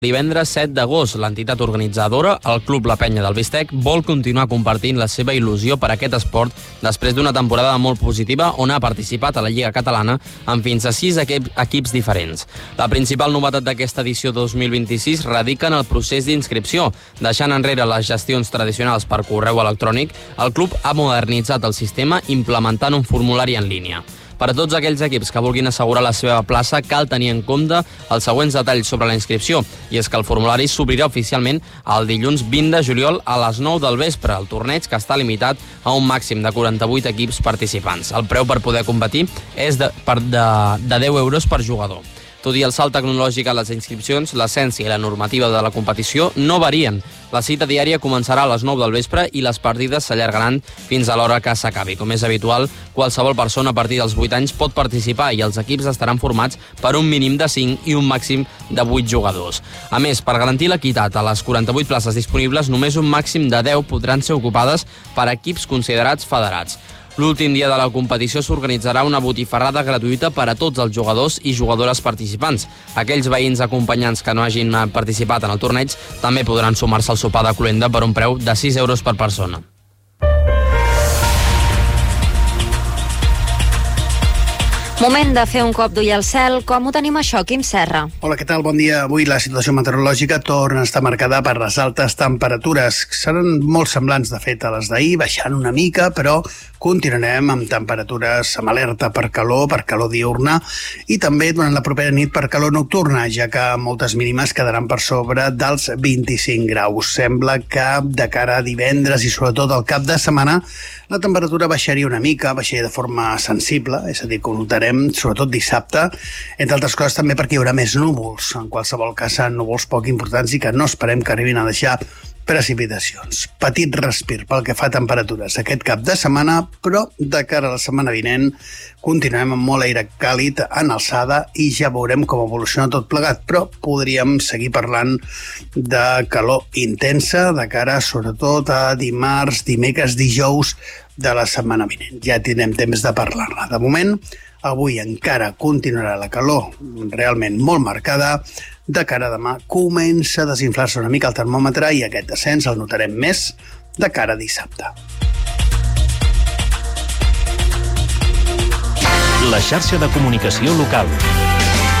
Divendres 7 d'agost, l'entitat organitzadora, el Club La Penya del Bistec, vol continuar compartint la seva il·lusió per a aquest esport després d'una temporada molt positiva on ha participat a la Lliga Catalana amb fins a 6 equips diferents. La principal novetat d'aquesta edició 2026 radica en el procés d'inscripció. Deixant enrere les gestions tradicionals per correu electrònic, el club ha modernitzat el sistema implementant un formulari en línia. Per a tots aquells equips que vulguin assegurar la seva plaça, cal tenir en compte els següents detalls sobre la inscripció, i és que el formulari s'obrirà oficialment el dilluns 20 de juliol a les 9 del vespre, el torneig que està limitat a un màxim de 48 equips participants. El preu per poder competir és de 10 euros per jugador. Tot i el salt tecnològic a les inscripcions, l'essència i la normativa de la competició no varien. La cita diària començarà a les 9 del vespre i les partides s'allargaran fins a l'hora que s'acabi. Com és habitual, qualsevol persona a partir dels 8 anys pot participar i els equips estaran formats per un mínim de 5 i un màxim de 8 jugadors. A més, per garantir l'equitat, a les 48 places disponibles, només un màxim de 10 podran ser ocupades per equips considerats federats. L'últim dia de la competició s'organitzarà una botifarrada gratuïta per a tots els jugadors i jugadores participants. Aquells veïns acompanyants que no hagin participat en el torneig també podran sumar-se al sopar de cloenda per un preu de 6 euros per persona. Moment de fer un cop d'ull al cel. Com ho tenim això, Quim Serra? Hola, què tal? Bon dia. Avui la situació meteorològica torna a estar marcada per les altes temperatures. Seran molt semblants, de fet, a les d'ahir, baixant una mica, però continuarem amb temperatures amb alerta per calor diurna, i també durant la propera nit per calor nocturna, ja que moltes mínimes quedaran per sobre dels 25 graus. Sembla que de cara a divendres i sobretot al cap de setmana la temperatura baixaria una mica, baixaria de forma sensible, és a dir, que ho notarem sobretot dissabte, entre altres coses també perquè hi haurà més núvols, en qualsevol cas núvols poc importants i que no esperem que arribin a deixar precipitacions. Petit respir pel que fa a temperatures aquest cap de setmana, però de cara a la setmana vinent continuem amb molt aire càlid en alçada i ja veurem com evoluciona tot plegat, però podríem seguir parlant de calor intensa de cara sobretot a dimarts, dimecres, dijous de la setmana vinent. Ja tindrem temps de parlar-ne. De moment, avui encara continuarà la calor realment molt marcada. De cara a demà comença a desinflar-se una mica el termòmetre i aquest descens el notarem més de cara a dissabte. La xarxa de comunicació local.